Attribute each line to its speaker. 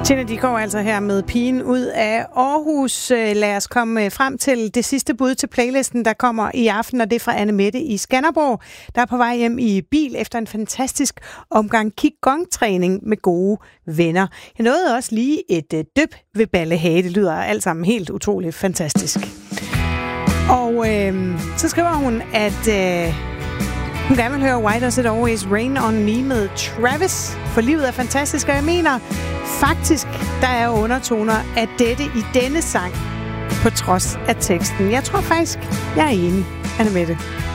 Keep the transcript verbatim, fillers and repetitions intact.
Speaker 1: Tina, de går altså her med pigen ud af Aarhus. Lad os komme frem til det sidste bud til playlisten, der kommer i aften, og det er fra Anne Mette i Skanderborg, der er på vej hjem i bil efter en fantastisk omgang Qigong-træning med gode venner. Jeg nåede også lige et dyb ved Ballehage. Det lyder alt sammen helt utroligt fantastisk. Og øh, så skriver hun, at øh, hun gerne vil høre Why Does It Always Rain On Me med Travis, for livet er fantastisk, og jeg mener faktisk, der er undertoner af dette i denne sang, på trods af teksten. Jeg tror faktisk, jeg er enig, Anne Mette.